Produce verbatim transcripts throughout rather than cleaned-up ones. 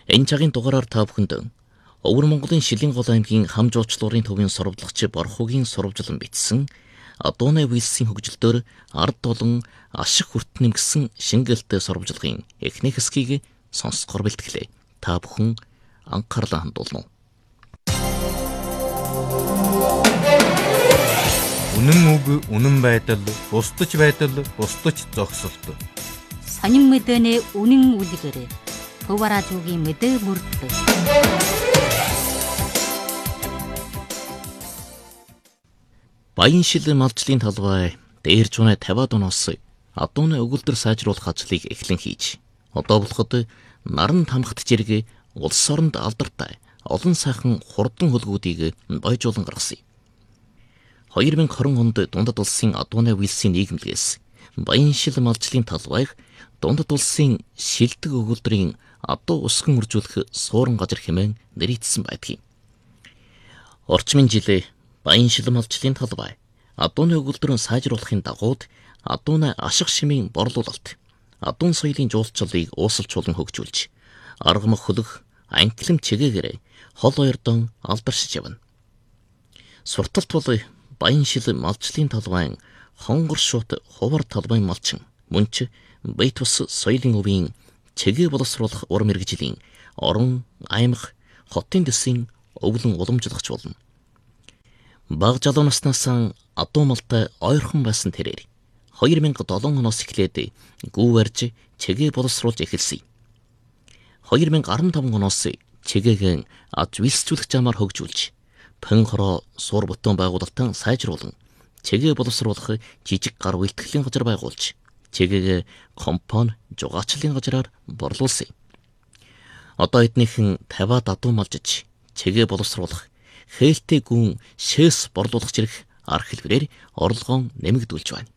Энэ цагийн дугаараар та бүхэнд Өвөр Монголын Шилэнгол аймгийн хам жуулчлалын төвийн сурвалжлагч Борхогийн сурвалжлан бичсэн Адууны Уилсийн хөгжилтөөр ард олон ашиг хүрт нэмгсэн шингэлтэй сурвалжлагын эхний хэсгийг сонсгор бэлтгэлээ. Та бүхэн анхаарлаа хандуулна. Үнэн үг, үнэн байдал, бусдаж байдал, бусдаж зогсолт. Сонин мэдэнэ үнэн үлгэрэ. Хөваражуугийн мэдээ бүрдлээ. Баяншил малчлалын талбай дээр жунаа тавиад оноос Адууны өгүүлбэр сайжруулах ажлыг эхлэн хийж, одоо болоход наран тамхт жиргээ улс оронд алдартай олон сайхан хурдан хөлгүүдийг бойжуулан гаргасан. хоёр мың и двадцать онд Дундад улсын Адууны Уилсийн нийгэмлэгээс Баяншил малчлалын талбайг Дундад улсын шилдэг өгүүлбэрийн адуу усган үржүүлэх суурин газар хэмээн нэрийдсэн байдгийг. Орчмын жилээ Баяншил малчлалын талбай Адууны өгүүлбэрийн сайжруулахын дагууд Адууны ашиг шимийн борлуулалт, Адуун соёлын жуулчлалыг уусалжуулан хөгжүүлж, арга мөх хөлөх, анхлам чигээгээр хол ойрдон алдаршиж явна. Сурталт бол Баяншил малчлалын талбайн хонгор шуут хувар талбайн малчин мөн ч бит ус соёлын өвийн чигээ боловсруулах ур мэргэжлийн орон, аймаг, хотын дэсийн өвлөн уламжлагч болно. Баг залуу наснаас адуу малтай ойрхон байсан тэрээр хоёр мың и долоо оноос эхлээд гүү барьж чигээ боловсруулж эхэлсэн. хоёр мың и десет и пять оноос чигээгэн аж вилсжүүлэх замаар хөгжүүлж, пэн хороо суур бүтэн байгуулалтан сайжруулан, чигээ боловсруулах жижиг гар үйлтгэлийн газар байгуулж, чигээг компон жугаачлалын газраар борлуулсан. Одоо эднийхэн тавиад адуу малжиж, чигээ боловсруулах, хээлтэй гүн шээс борлуулах зэрэг арга хэлбэрээр орлогоо нэмэгдүүлж байна.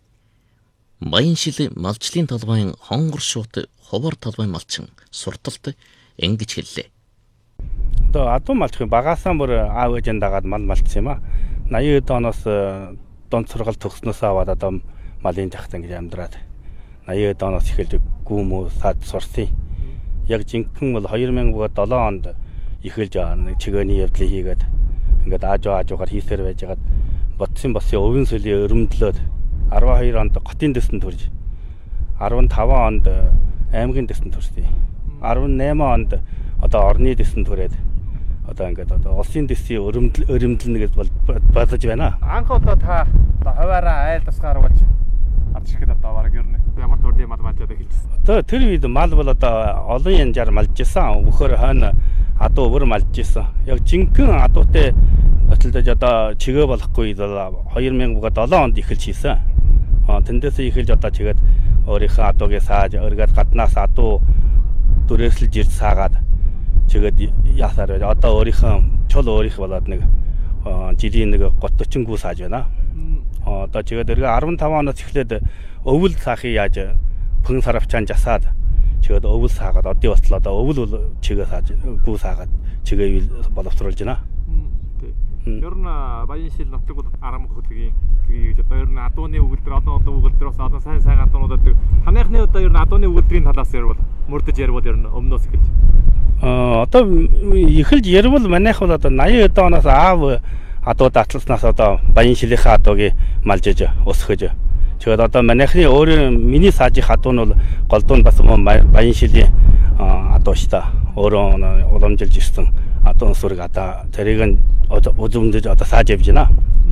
Баяншил малчлалын талбайн хонгор шуут хувар талбайн малчин сурталт ингэж хэллээ. Одоо адуу малчхын багаасаа бүр аав ээжэн дагаад мал малчсан юм а. восемьдесят оноос дунд сургалт төгснөөс аваад одоо малын жахсан гэж амьдраад восемьдесят оноос эхэлж гүмөө сад сурсан. Яг жинхэнэ бол хоёр мың и долоо онд эхэлж нэг чигөөний явдлыг хийгээд ингээд аажуу аажуугаар хийсээр байжгаад ботсын босын өвөн сүлийн өрөмдлөөд арван хоёр онд хотын дэсэнд төрж арван таван онд аймгийн дэсэнд төрсөн. арван найман онд одоо орны дэсэнд төрээд одоо ингээд одоо улсын дэсийн өрөмдөл өрөмдлөнө гэж бодож байна. Анх одоо та хуваараа айл тусгаар болж гарч ирэхэд одоо бараг ер нь ямар төрлийн мал малжаад эхэлжсэн. Одоо тэр үед мал бол одоо олон янзаар малжсан. Бөхөр хойно адуу өвөр малжсэн. Яг жинхэнэ адуутай баталдаж одоо чигээ болохгүй хоёр мың и долоо онд эхэлж хийсэн. Тэндээс эхэлж одоо чигээд өөрийнхөө адуугийн сааж өргөд гаднаас адуу дүрээслж ирж саагаад чигээд ясаар байж одоо өөрийнхөө чул өөрийнх болоод нэг жилийн нэг тридцать гүү сааж байна. Одоо чигээд өргө арван таван оноос эхлээд өвөл саахыг яаж пэн саравчаан жасаад чигээд өвөл саагаад одын батал одоо өвөл чигээ сааж гүү саагаад чигээ боловсруулж байна. Ер нь Баяншил нутаг бол арам хөдөлгөөн гэж одоо ер нь адууны өгүүлбэр олон олон өгүүлбэр бас олон сайн сайн адуунуудад танайхны одоо ер нь адууны өгүүлбэрийн талаас ярил мөрдөж ярил ер нь өмнөөс эхэлж. Аа одоо эхэлж ярил манайх бол одоо восемьдесят оноос аав адуу датласнаас одоо Баяншилийнхаа адуугийн малжиж өсгөж. Тэгээд одоо манайхны өөр миний саажих адуу нь бол голдуун бас Баяншилийн адуу ш та. Өөрөө уламжилж ирсэн адуун сүрэг одоо тэрийг үзэмдэж одоо сааж явж байна.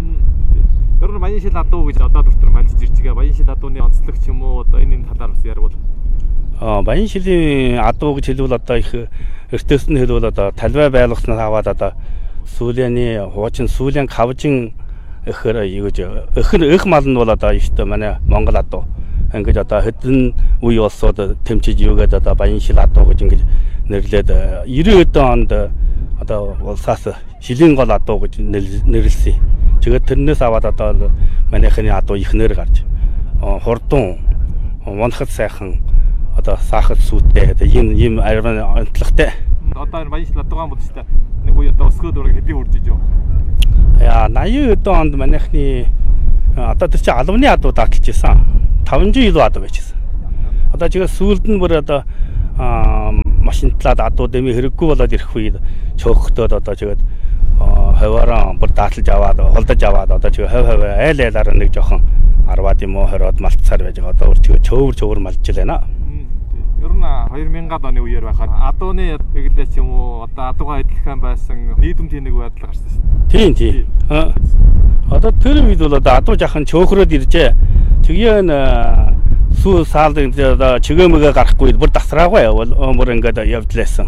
Ер нь Баяншил адуу гэж одоо доктор малжиж ирж байгаа. Баяншил адууны онцлог ч юм уу одоо энэ талаар бас ярил. Аа Баяншилийн адуу гэж хэлвэл одоо их эртнээс нь хэлвэл одоо талбай байлгаснаас аваад одоо сүүлийн хуучин сүүлийн кавжин эхэр юу гэж эхэр их мал нь бол одоо ихтэй манай Монгол адуу. Ингээд одоо хэдэн үе болсод тэмчиж юугээд одоо Баяншил адуу гэж ингэж нэрлээд девяносто онд одоо улсаас Шилэнгол адуу гэж нэрлсэн. Тэгээд тэрнээс аваад одоо манайхны адуу ихнэр гарч хурдун монхот сайхан одоо сахар сүттэй ийм ийм арван онцлогтой. Одоо энэ Баяншил адуугаан бол ч нэг үе одоо өсгөөд өргө хэдийн хурж иж юу. Яа восемьдесят онд манайхны одоо тэр чинь албаны адуу дааталж исэн. таван зуун илүү адуу байжсэн. Одоо чигээр сүүлд нь бүр одоо машинтлаад адуу дэмий хэрэггүй болоод ирэх үед чөөхтөөд одоо тэгээд хаваараа бүр дааталж аваад холдож аваад одоо тэгээд хав хав айл айлаар нэг жоохон арваад юм уу хороод малтцаар байж байгаа. Одоо өөр чөвөр чөвөр малж байна. Ер нь хоёр мянган оны үеэр байхад адууны эглээ ч юм уу одоо адууга адилхан байсан нийгэм тэнэг байдал гарсан шүү дээ. Тийм тийм. Одоо тэр үед бол одоо адуу жахан чөөхрөөд иржээ. Тэгээ н сүү саалд одоо чигөөмөгөө гарахгүй бүр тасраагүй явал бүр ингээд явдлаасан.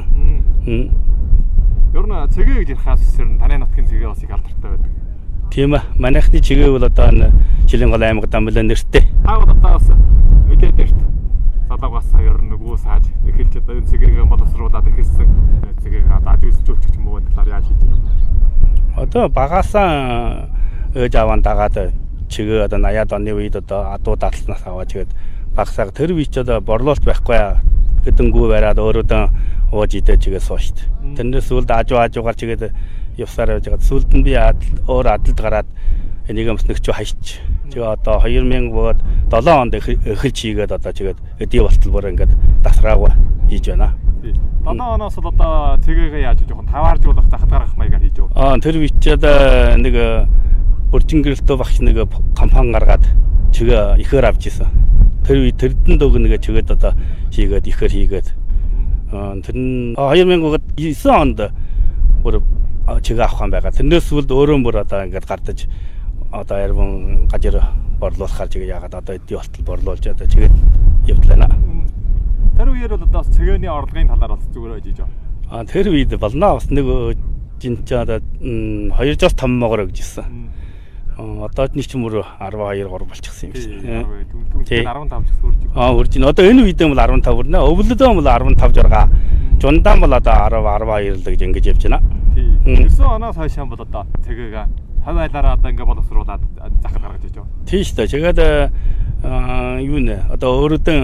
Ер нь цэгээ гэж ярихаас ер нь таны нутгийн цэгээ бас их алдартай байдаг. Тийм ээ. Манайхны чигээ бол одоо Шилэнгол аймагт амлаа нэртэй. Та одоо бас мэдээд байна шүү дээ. Залуугаас ер нь нөгөө сааж эхэлж одоо энэ цэгийг боловсруулад эхэлсэн цэгийг одоо үзүүлчих юм уу талаар яаж хийж байна? Одоо багасаа ээж аваан дагаад чигээ одоо наяад оны үед одоо адуу дадлнаас аваад тэгээд багасаа тэр үеч одоо борлуулалт байхгүй хэдэнгүү бариад өөрөөдөө ууж идэж чигээ суушт. Тэрнээс сүлд ажуу ажуугаар чигээд явсаар байж байгаа. Сүлд нь би өөр адалд гараад энийг юмс нэгч хайч. Тэгээ одоо хоёр мянга седем онд эхэлж хийгээд одоо чигээд эдий болтол бүр ингээд дасраагүй хийж байна. седем оноос л одоо цэгээгээ яаж жоохон тавааржуулах захад гаргах маягаар хийж байгаа. Аа тэр үчиэд нэг бүржин гэрэлтөө багч нэг компани гаргаад чигээ ихээр авч исэн. Тэр үе тэрдэнд өг нэг чигээд одоо хийгээд ихээр хийгээд аа тэр нь хоёр мянга девэн онд бүр чигээ авах юм байгаа. Тэрнээс сүлд өөрөө бүр одоо ингээд гардаж одоо ярбан гажир борлуулахаар чигээ яагаад одоо эдий болтол борлуулж одоо чигээд явдлаа. Тэр үеэр бол одоо цэгээний орлогын талаар бас зүгээр байж байгаа. Аа тэр үед болно бас нэг жинч одоо хоёр жил том могор өгжсэн. Одоо нэг ч мөр арван хоёр гур болчихсон юм шиг. Тийм арван тавч гэсэн үрж. Аа үрж. Одоо энэ үедээ бол арван тав хүрнэ. Өвлөдөө бол арван тав журга. Жундаан бол одоо арван арван хоёр л гэж ингэж явж байна. Тийм. девэн оноос хойш бол одоо цэгээгээ хав айлаараа одоо ингэ боловсруулад захад гаргаж иж байгаа. Тийм шүү дээ. Тэгээд юу нэ одоо өөрөдөө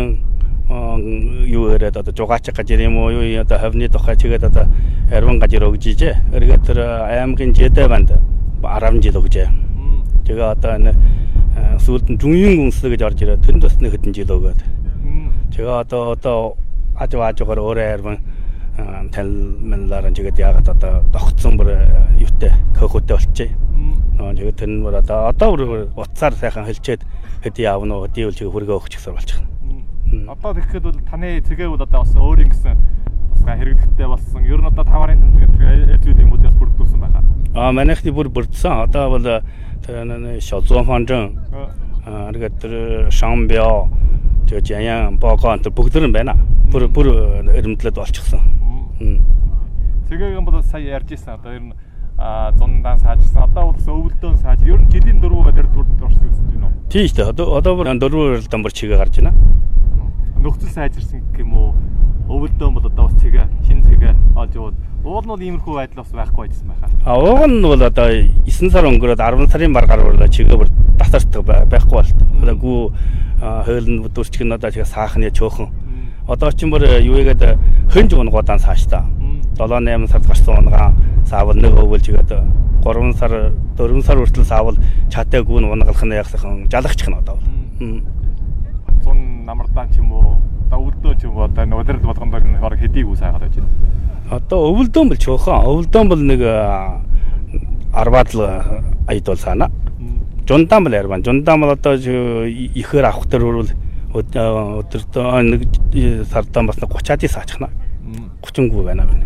юу яриад одоо жугаач гажир юм уу юу одоо хавны тухай чигээд одоо арван гажир өгж ижээ. Эргээд тэр аймгийн жидэ банд арван жил өгжээ. Тэгээ одоо энэ сүүлд нь дүнгийн үнслэ гэж орж ирээд тэнд бас нэг хэдэн жил өгөөд. Тэгээ одоо одоо ажуу ажуугаар өөрөө арван талмалаар чигээд яагаад одоо тогтсон бүр юутай көхөтэй болчихъя. Аа тэгээд тэр нь бүр одоо одоо бүр утсаар сайхан хэлчээд хэдий явна уу хэдий үл чиг хөргөө өгч гэсэн болчихно. Одоо тэгэхэд бол таны цэгээ бол одоо бас өөрийн гэсэн бас хэрэглэхтэй болсон. Ер нь одоо таварын тэмдэг элзүүд юм уу бас бүрдүүлсэн байхаа. Аа манайхны бүр бүрдсэн. Одоо бол тэр шозон фанжан аа тэгээд тэр шамбио тэгээд яян богоон тэр бүгд нь байна. Бүр бүр эрэмдлээд болчихсон. Цэгээгийн бол сая ярьж ирсэн. Одоо ер нь зундаан саажсан. Одоо бол өвөлдөөн сааж. Ер нь жилийн дөрвөө дээр дурсан үзэж байна уу? Тийм шүү дээ. Одоо одоо бүр дөрвөө дамбар чигээ гарч байна. Нөхцөл сайжирсан гэх юм уу? Өвөлдөөн бол одоо бас цэгээ шин цэгээ олж яваад уул нь бол иймэрхүү байдал бас байхгүй байсан байхаа. А уул нь бол одоо девэн сар өнгөрөөд арван сарын бар гарвал чигээ бүр тасардаг байхгүй болт. Одоо гүү хойлн бүдүрчг нь одоо чигээ саахны чөөхөн. Одоо ч юм бүр юу игээд хөнж унгуудаа цаашдаа. седем восемь сард гарсан унгаа саавал нэг өвөл чигээд гурван сар дөрвөн сар хүртэл саавал чатай гүүн унгалах нь ягсахан жалахчих нь одоо. Зун намардаан ч юм уу одоо өвөлдөө ч юм уу одоо өдрөл болгонд хор хэдийг үү сайгаад байж байна. Одоо өвөлдөөн бол чөөхөн. Өвөлдөөн бол нэг арваад л аяд бол саана. Жундаан бол ярван. Жундаан бол одоо ихээр авах төр бол өдөртөө нэг сардан бас гуцаад саачхна. гучин гүү байна байна.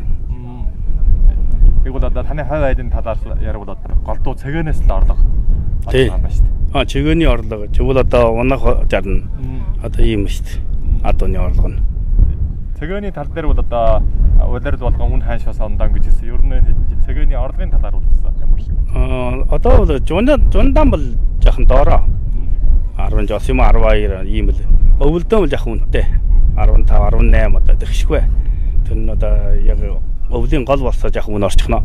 Тэг бол одоо таны хавь айлын талаар ярил бол голдуу цэгээнээс л орлого олж байна шүү дээ. Аа цэгээний орлого. Тэгвэл одоо унах жарна. Одоо ийм шүү дээ. Адууны орлого нь. Цэгээний тал дээр бол одоо улирал болгон үн хайшаас ондаан гэж хэлсэн. Ер нь цэгээний орлогын талаар үзсэн юм шиг. Аа одоо бол жундаан бол жоохон доороо. арван жос юм арван хоёр ийм л. Өвөлдөөн бол жоохон үнэтэй. арван тав арван восемь одоо тэгшгүй. Тэр нь одоо яг өвлийн гол болсоо жоохон үн орчихно.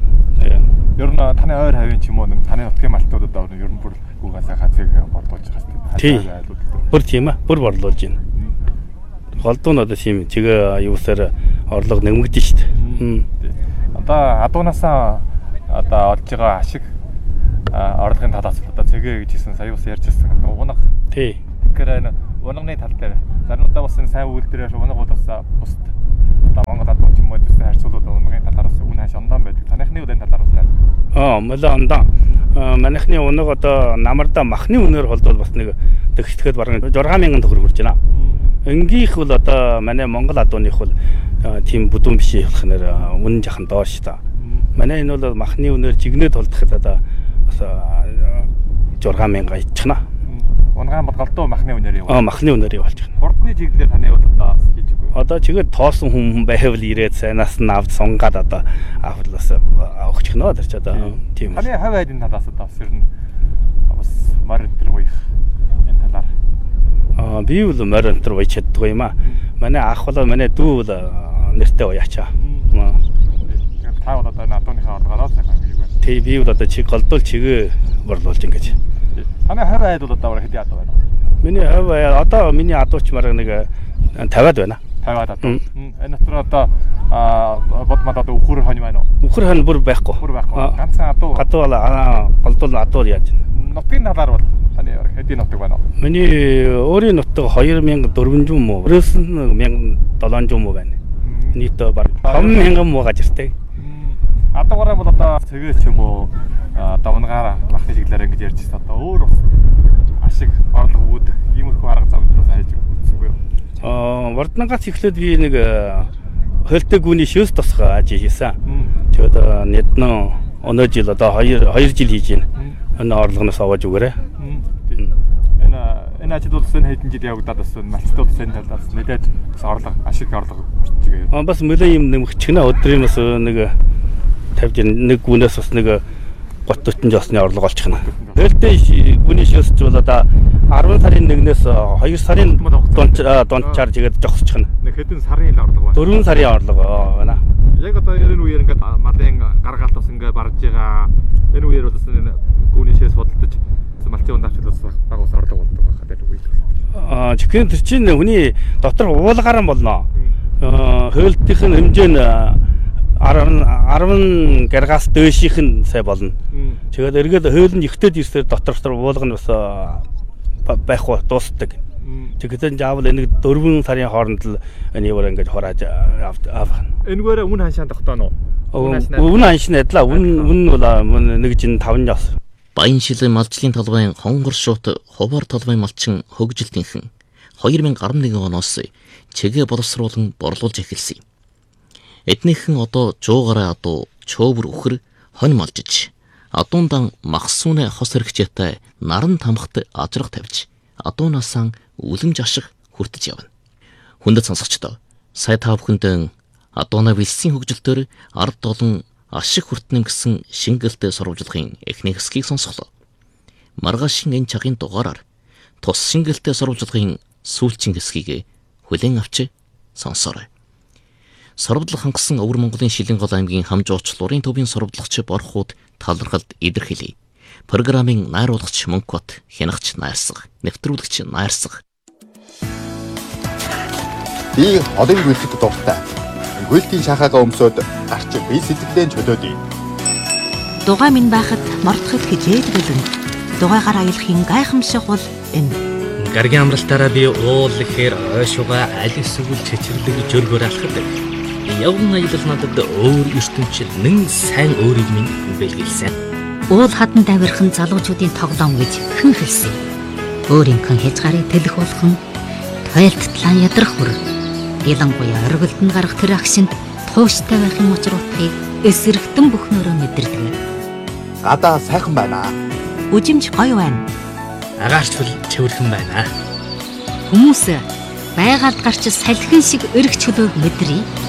Ер нь таны ойр хавийн ч юм уу таны нутгийн малтуудад одоо ер нь бүр гугасаа хацыг борлуулж байгаа тийм. Бүр тийм аа. Бүр борлуулж байна. Голдуу нь одоо тийм чигээ юусаар орлого нэмэгдэн шүү дээ. Одоо адуунаасаа одоо олж байгаа ашиг орлогын талаас одоо цэгээ гэж хэлсэн сая ус ярьж ирсэн. Одоо унах. Тий. Тэгэхээр энэ унагны тал дээр заримдаа бас энэ сайн үйлдэлээр унах бол бас бусд одоо Монгол Аа молондоо манайхны өнөг одоо намарда махны үнээр холдвол бас нэг төгсөлтөд бараг шесть мянган төгрөг хүрч байна. Энгийнх бол одоо манай Монгол адууных бол тийм бүдүүн биш болох нэр үнэн жахан доош та. Манай энэ бол махны үнээр жигнэд холдоход одоо бас шесть мянган иччихна. Унгаан бодголдоо махны үнээр явуулж. Аа махны үнээр явуулж байна. Хурдны чиглэлээр таны бол одоо хийж үгүй. Одоо чигээр тоосон хүн байвал ирээд сайнаас нь авд сунгаад одоо авлаас авахчих нөө тэр ч одоо тийм. Таны хав айдын талаас одоо бас ер нь бас морь өнтер уях энэ талаар. Аа би бол морь өнтер уяж чаддгүй юм аа. Манай ах бол манай дүү бол нэртэй уяачаа. Тэгээд та бол одоо надууныхаа орлогоороо сайхан гэж байна. Тий би бол одоо чиг голдуул чигээ борлуулж ингэж. Таны хав айд бол одоо хэд ядуу байна? Миний хав айд одоо миний адууч марга нэг тавиад байна. тавиад адуу. Энэ дотор одоо бодмад одоо үхэр хонь байна уу? Үхэр хонь бүр байхгүй. Бүр байхгүй. Ганцхан адуу. Гадуу бол голдуул адуу яаж байна. Нутгийн талаар бол таны хэдийн нутаг байна уу? Миний өөрийн нутаг two thousand four hundred муу. Өрөөс нь one thousand seven hundred муу байна. Нийтөө баг five thousand муу гаж иртэй. Адуугаараа бол одоо цэгээ ч юм уу одоо унгаар махны чиглэлээр ингэж ярьж байна. Одоо өөр бас ашиг орлого үүдэх иймэрхүү арга замд хайж үзсэнгүй юу? Аа, Вардангаас эхлээд би нэг хөлтэй гүний шөөс тосгоо аж хийсэн. Тэгээд нэднэ өнөө жил одоо two жил хийж байна. Энэ орлогоноос аваад өгөөрэй. Энэ энэ ажил бол сэн хэдэн жил явагдаад байсан. Малчтууд сэн талаас мэдээд бас орлого ашиг орлого бичгээ. Аа, бас мөлөө юм нэмэгчгнэ өдрийн бас нэг fifty нэг гүнээс бас нэг thirty forty жосны орлого олчихно. Хөлтэй гүний шөөс бол одоо ten сарын нэгнээс two сарын дончаар жигээд жогсчихно. Нэг хэдэн сарын орлого байна. four сарын орлого байна. Яг одоо энэ үеэр ингээд малын гаргаалт бас ингээд барж байгаа. Энэ үеэр бол энэ гүний шөөс бодолдож малчийн ундавчл бас баг ус орлого болдог байх гэдэг үг. Аа чихэн тэр чинь хүний дотор уулгаар нь болно. Аа хөлтийнх нь хэмжээ нь ten гаргаас дээшийнх нь сай болно. Тэгээд эргээд хөөл нь ихтэд ирсээр дотор дотор уулга нь бас байхгүй дуустдаг. Тэгээд заавал энэ four сарын хооронд л энэгээр ингэж хурааж авах. Энэгээр үн ханшаан тогтооно уу? Үн ханшин адилаа. Үн үн бол нэг жин five жос. Баяншилын малчлалын талбайн хонгор шуут хуваар талбайн малчин хөгжилтийнхэн two thousand eleven оноос чигээ боловсруулан борлуулж эхэлсэн. Эднийхэн одоо жуугараа адуу, чөөвөр үхэр, хонь малжиж, адуундан махсууны хос хэрэгчээтэй наран тамхад ажрах тавьж, адуунаасаа үлэмж ашиг хүртэж явна. Хүндэт сонсогчдоо, сая та бүхэндээ адуунаа вэлсийн хөгжилтөөр ард олон ашиг хүртнэ гэсэн шингэлтэй сурвалжлагын эхний хэсгийг сонсголоо. Маргаашийн энэ цагийн дугаараар тус шингэлтэй сурвалжлагын сүүлчийн хэсгийг хүлээн авч сонсоорой. Сорвдлах хангасан Өвөр Монголын Шилэнгол аймгийн Хамжууч Лурын төвийн сорвдлагч Борхууд талархалд илэрхийлье. Программын найруулагч Мөнхбат, хянагч Найрсаг, нэвтрүүлэгч Найрсаг. Би холын гүйлтэд дуртай. Гүйлтийн шахаага өмсөд гарч би сэтгэлдээ чөлөөдөө. Дугай минь байхад мордоход хижээд гэлэн. Дугайгаар аялахын гайхамшиг бол энэ. Гаргийн амралтаараа би уул ихээр ойшууга аль эсвэл чичирлэг жөргөөр алхдаг. Явган аялал надад өөр ертөнцид нэн сайн өөрийг минь бэлгэлсэн. Уул хадан давирхан залуучуудын тоглоом гэж хэн хэлсэн. Өөрийнхөө хязгаарыг тэлэх болгон тойлтлан ядрах бүр. Ялангуяа оргилд нь гарах тэр агшинд тууштай байхын учир утгыг эсрэгтэн бүхнөөрөө мэдэрдэг. Гадаа сайхан байна. Үжимж гоё байна. Агаарч бол цэвэрхэн байна. Хүмүүс байгаль гарч салхин шиг өргөч хөлөөг мэдрий.